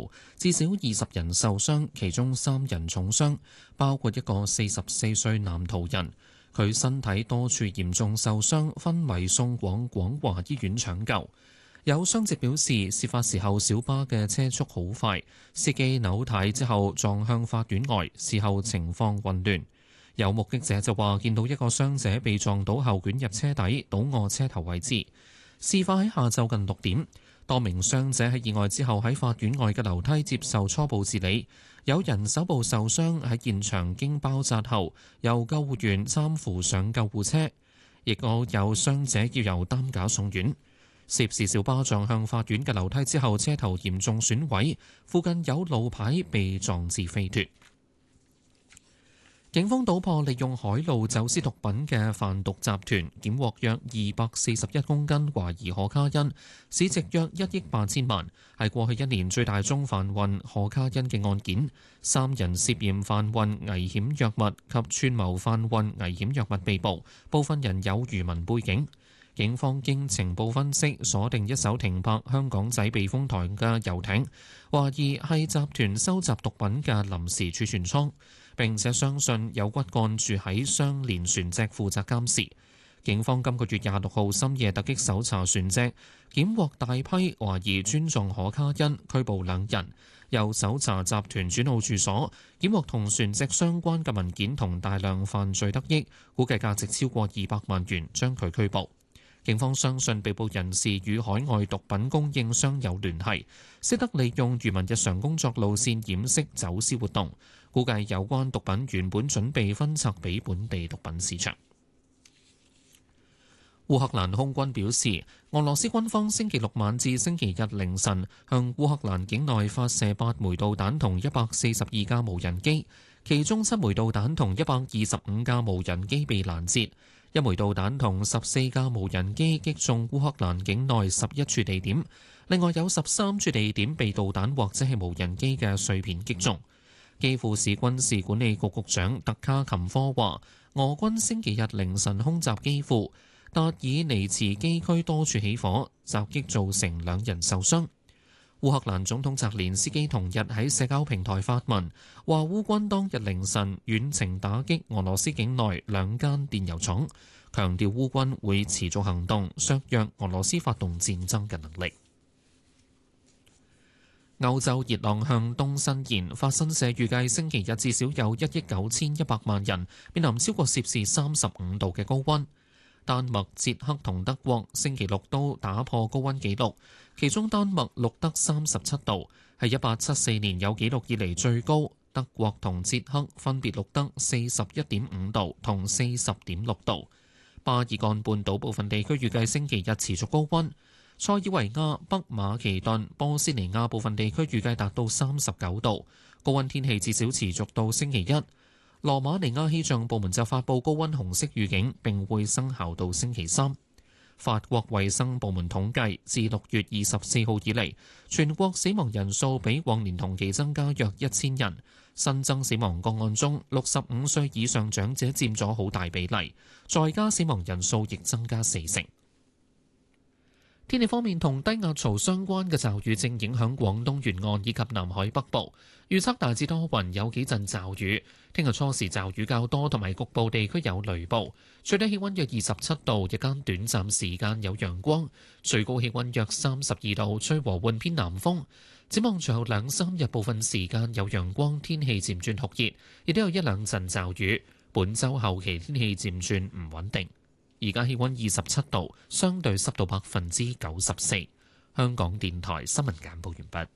圖，至少20人受傷，其中3人重傷，包括一個44歲男途人。佢身體多處嚴重受傷，昏迷送往廣華醫院搶救。有傷者表示，事發時候小巴嘅車速好快，司機扭軚之後撞向法院外，事後情況混亂。有目擊者就話見到一個傷者被撞倒後捲入車底，倒臥車頭位置。事發喺下晝近6點，多名傷者喺意外之後喺法院外嘅樓梯接受初步治理。有人手部受傷，喺現場經包紮後，由救護員攙扶上救護車，亦都有傷者要由擔架送院。涉事小巴撞向法院嘅樓梯之後，車頭嚴重損毀，附近有路牌被撞至飛脱。警方搗破利用海路走私毒品嘅販毒集團，檢獲約241公斤懷疑可卡因，市值約1億8千萬，係過去1年最大宗販運可卡因嘅案件。3人涉嫌販運危險藥物及串謀販運危險藥物被捕，部分人有漁民背景。警方經情報分析，鎖定一艘停泊香港仔避風塘嘅遊艇，懷疑係集團收集毒品嘅臨時儲存倉，並且相信有骨幹住喺相連船隻負責監視。警方今個月26號深夜突擊搜查船隻，檢獲大批懷疑專撞可卡因，拘捕2人。又搜查集團主腦住所，檢獲同船隻相關嘅文件同大量犯罪得益，估計價值超過200萬元，將佢拘捕。警方相信被捕人士與海外毒品供應商有聯繫，識得利用漁民日常工作路線掩飾走私活動。估計有關毒品原本準備分拆俾本地毒品市場。烏克蘭空軍表示，俄羅斯軍方星期六晚至星期日凌晨向烏克蘭境內發射8枚導彈同142架無人機，其中7枚導彈同125架無人機被攔截。1枚導彈同14架無人機擊中烏克蘭境內11處地點，另外有13處地點被導彈或者係無人機嘅碎片擊中。基輔市軍事管理局局長特卡琴科話，俄軍星期日凌晨空襲基輔，達爾尼茨基區多處起火，襲擊造成2人受傷。烏克蘭總統澤連斯基同日喺社交平台發文，話烏軍當日凌晨遠程打擊俄羅斯境內2間電油廠，強調烏軍會持續行動，削弱俄羅斯發動戰爭嘅能力。歐洲熱浪向東伸延，法新社預計星期日至少有1億9100萬人面臨超過攝氏35度嘅高溫。丹麥、捷克同德國星期六都打破高溫紀錄，其中丹麥錄得37度，係1874年有紀錄以嚟最高。德國同捷克分別錄得41.5度同40.6度。巴爾幹半島部分地區預計星期日持續高溫。塞爾維亞、北馬其頓、波斯尼亞部分地區預計達到39度，高溫天氣至少持續到星期一。羅馬尼亞氣象部門就發布高溫紅色預警，並會生效到星期3。法國衛生部門統計，自6月24號以嚟，全國死亡人數比往年同期增加約1000人。新增死亡個案中，65歲以上長者佔咗好大比例，在家死亡人數亦增加4成。天氣方面，同低壓槽相關嘅驟雨正影響廣東沿岸以及南海北部，預測大致多雲，有幾陣驟雨。聽日初時驟雨較多，同埋局部地區有雷暴。最低氣溫約27度，日間短暫時間有陽光，最高氣溫約32度，吹和緩偏南風。展望隨後2-3日部分時間有陽光，天氣漸轉酷熱，亦都有1-2陣驟雨。本週後期天氣漸轉唔穩定。而家氣溫27度，相對濕度94%。香港電台新聞簡報完畢。